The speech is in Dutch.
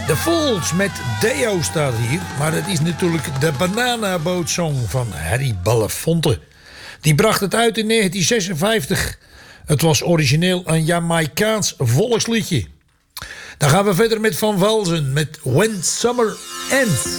The Fools met Deo staat hier. Maar dat is natuurlijk de Bananabootsong van Harry Belafonte. Die bracht het uit in 1956. Het was origineel een Jamaicaans volksliedje. Dan gaan we verder met Van Velzen met When Summer Ends.